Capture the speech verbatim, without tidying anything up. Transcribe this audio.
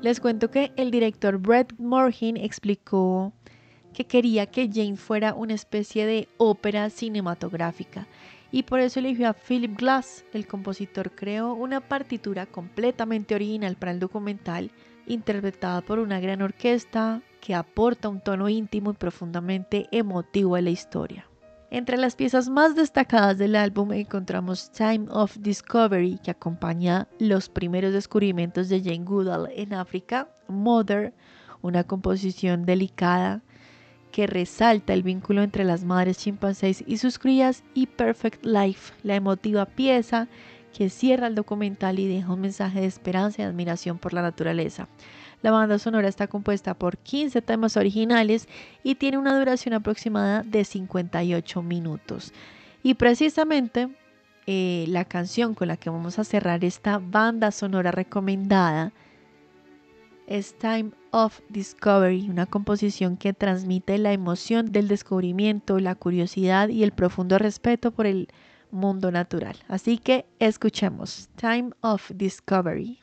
Les cuento que el director Brett Morgen explicó que quería que Jane fuera una especie de ópera cinematográfica y por eso eligió a Philip Glass. El compositor creó una partitura completamente original para el documental, interpretada por una gran orquesta que aporta un tono íntimo y profundamente emotivo a la historia. Entre las piezas más destacadas del álbum encontramos Time of Discovery, que acompaña los primeros descubrimientos de Jane Goodall en África, Mother, una composición delicada que resalta el vínculo entre las madres chimpancés y sus crías, y Perfect Life, la emotiva pieza que cierra el documental y deja un mensaje de esperanza y admiración por la naturaleza. La banda sonora está compuesta por quince temas originales y tiene una duración aproximada de cincuenta y ocho minutos. Y precisamente eh, la canción con la que vamos a cerrar esta banda sonora recomendada es Time of Discovery, una composición que transmite la emoción del descubrimiento, la curiosidad y el profundo respeto por el mundo natural. Así que escuchemos Time of Discovery.